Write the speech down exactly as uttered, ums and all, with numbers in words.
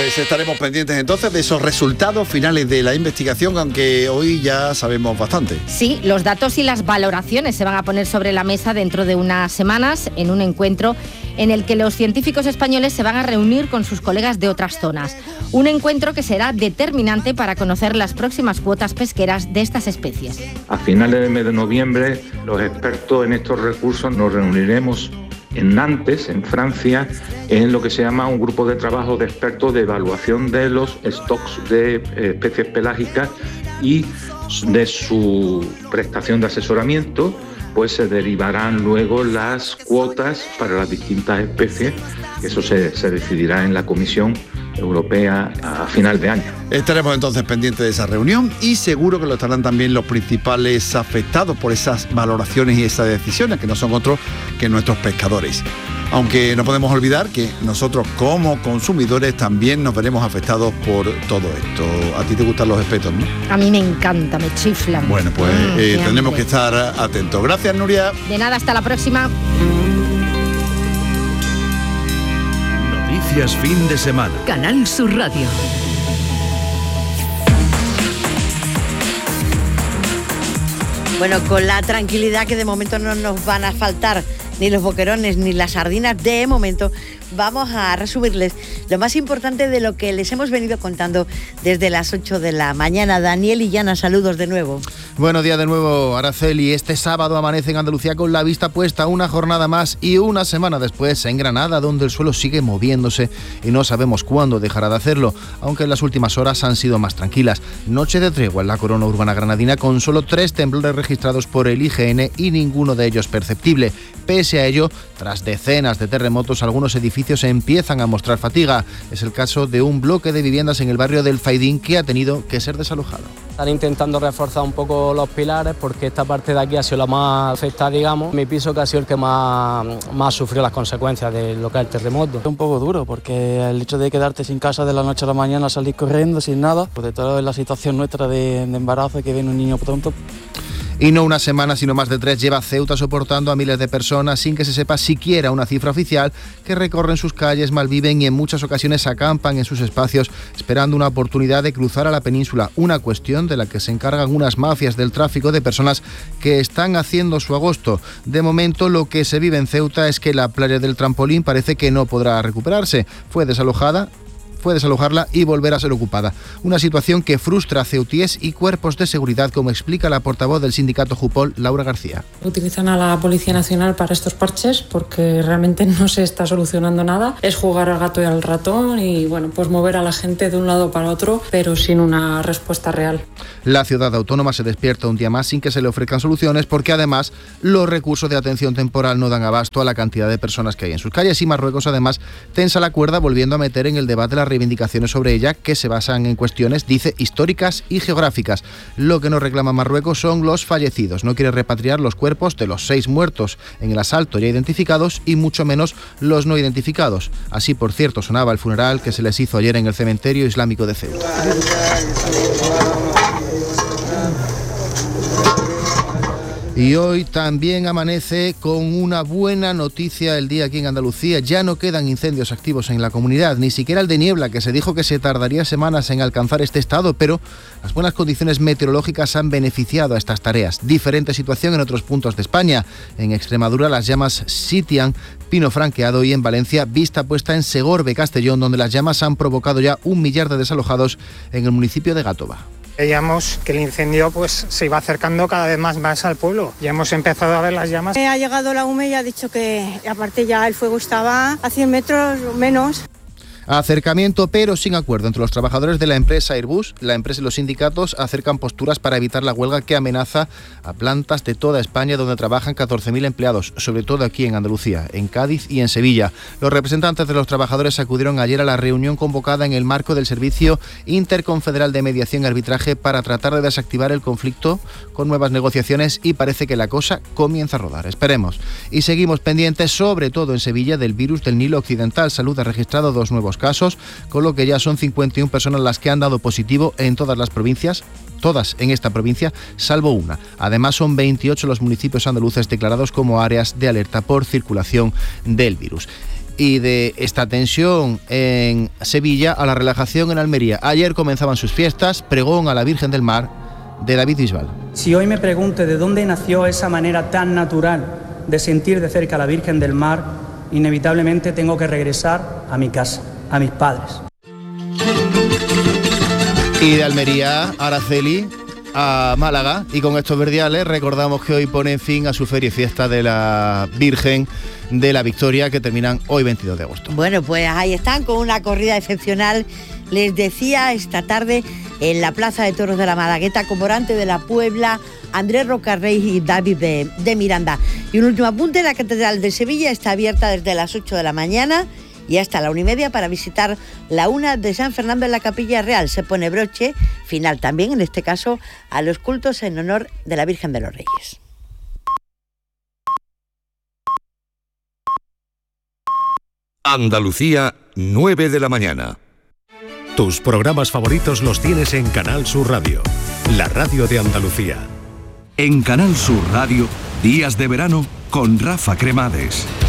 Pues estaremos pendientes entonces de esos resultados finales de la investigación, aunque hoy ya sabemos bastante. Sí, los datos y las valoraciones se van a poner sobre la mesa dentro de unas semanas en un encuentro en el que los científicos españoles se van a reunir con sus colegas de otras zonas. Un encuentro que será determinante para conocer las próximas cuotas pesqueras de estas especies. A finales del mes de noviembre, los expertos en estos recursos nos reuniremos en Nantes, en Francia, en lo que se llama un grupo de trabajo de expertos de evaluación de los stocks de eh, especies pelágicas y de su prestación de asesoramiento, pues se derivarán luego las cuotas para las distintas especies. Eso se, se decidirá en la Comisión Europea a final de año. Estaremos entonces pendientes de esa reunión y seguro que lo estarán también los principales afectados por esas valoraciones y esas decisiones, que no son otros que nuestros pescadores. Aunque no podemos olvidar que nosotros como consumidores también nos veremos afectados por todo esto. A ti te gustan los espetos, ¿no? A mí me encanta, me chiflan. Bueno, pues mm, eh, tendremos que estar atentos. Gracias, Nuria. De nada, hasta la próxima. Noticias fin de semana. Canal Sur Radio. Bueno, con la tranquilidad que de momento no nos van a faltar ni los boquerones ni las sardinas, de momento vamos a resumirles lo más importante de lo que les hemos venido contando desde las ocho de la mañana. Daniel y Yana, saludos de nuevo. Buenos días de nuevo, Araceli. Este sábado amanece en Andalucía con la vista puesta una jornada más y una semana después en Granada, donde el suelo sigue moviéndose y no sabemos cuándo dejará de hacerlo, aunque en las últimas horas han sido más tranquilas. Noche de tregua en la corona urbana granadina con solo tres temblores registrados por el I G N y ninguno de ellos perceptible. Pese a ello, tras decenas de terremotos, algunos edificios empiezan a mostrar fatiga. Es el caso de un bloque de viviendas en el barrio del Faidín que ha tenido que ser desalojado. Están intentando reforzar un poco los pilares porque esta parte de aquí ha sido la más afectada, digamos. Mi piso que ha sido el que más, más sufrió las consecuencias de lo que es el terremoto. Es un poco duro porque el hecho de quedarte sin casa de la noche a la mañana, salir corriendo sin nada, pues de toda la situación nuestra de, de embarazo, que viene un niño pronto. Y no una semana, sino más de tres, lleva Ceuta soportando a miles de personas sin que se sepa siquiera una cifra oficial, que recorren sus calles, malviven y en muchas ocasiones acampan en sus espacios esperando una oportunidad de cruzar a la península. Una cuestión de la que se encargan unas mafias del tráfico de personas que están haciendo su agosto. De momento, lo que se vive en Ceuta es que la playa del Trampolín parece que no podrá recuperarse. Fue desalojada fue desalojarla y volver a ser ocupada. Una situación que frustra a ceutíes y cuerpos de seguridad, como explica la portavoz del sindicato Jupol, Laura García. Utilizan a la Policía Nacional para estos parches porque realmente no se está solucionando nada. Es jugar al gato y al ratón y bueno, pues mover a la gente de un lado para otro, pero sin una respuesta real. La ciudad autónoma se despierta un día más sin que se le ofrezcan soluciones, porque además los recursos de atención temporal no dan abasto a la cantidad de personas que hay en sus calles, y Marruecos además tensa la cuerda volviendo a meter en el debate la reivindicaciones sobre ella, que se basan en cuestiones, dice, históricas y geográficas. Lo que no reclama Marruecos son los fallecidos. No quiere repatriar los cuerpos de los seis muertos en el asalto ya identificados y mucho menos los no identificados. Así, por cierto, sonaba el funeral que se les hizo ayer en el cementerio islámico de Ceuta. Y hoy también amanece con una buena noticia el día aquí en Andalucía. Ya no quedan incendios activos en la comunidad, ni siquiera el de niebla, que se dijo que se tardaría semanas en alcanzar este estado, pero las buenas condiciones meteorológicas han beneficiado a estas tareas. Diferente situación en otros puntos de España. En Extremadura las llamas sitian Pino Franqueado, y en Valencia vista puesta en Segorbe, Castellón, donde las llamas han provocado ya un millar de desalojados en el municipio de Gátova. Veíamos que el incendio pues se iba acercando cada vez más, más al pueblo. Ya hemos empezado a ver las llamas. Ha llegado la U M E y ha dicho que aparte ya el fuego estaba a cien metros menos. Acercamiento pero sin acuerdo entre los trabajadores de la empresa Airbus. La empresa y los sindicatos acercan posturas para evitar la huelga que amenaza a plantas de toda España donde trabajan catorce mil empleados, sobre todo aquí en Andalucía, en Cádiz y en Sevilla. Los representantes de los trabajadores acudieron ayer a la reunión convocada en el marco del Servicio Interconfederal de Mediación y Arbitraje para tratar de desactivar el conflicto con nuevas negociaciones, y parece que la cosa comienza a rodar. Esperemos. Y seguimos pendientes, sobre todo en Sevilla, del virus del Nilo Occidental. Salud ha registrado dos nuevos casos, con lo que ya son cincuenta y una personas las que han dado positivo en todas las provincias, todas en esta provincia, salvo una. Además, son veintiocho los municipios andaluces declarados como áreas de alerta por circulación del virus. y de esta tensión en Sevilla a la relajación en Almería. Ayer comenzaban sus fiestas, pregón a la Virgen del Mar de David Bisbal. Si hoy me pregunto de dónde nació esa manera tan natural de sentir de cerca a la Virgen del Mar, inevitablemente tengo que regresar a mi casa, a mis padres. Y de Almería, Araceli, a Málaga, y con estos verdiales recordamos que hoy ponen fin a su feria y fiesta de la Virgen de la Victoria, que terminan hoy veintidós de agosto. Bueno, pues ahí están con una corrida excepcional. Les decía esta tarde en la Plaza de Toros de la Malagueta, Comorante de la Puebla, Andrés Rocarrey y David de, de Miranda. Y un último apunte, la Catedral de Sevilla está abierta desde las ocho de la mañana y hasta la una y media para visitar la una de San Fernando en la Capilla Real. Se pone broche final también, en este caso, a los cultos en honor de la Virgen de los Reyes. Andalucía, nueve de la mañana. Tus programas favoritos los tienes en Canal Sur Radio, la radio de Andalucía. En Canal Sur Radio, Días de Verano con Rafa Cremades.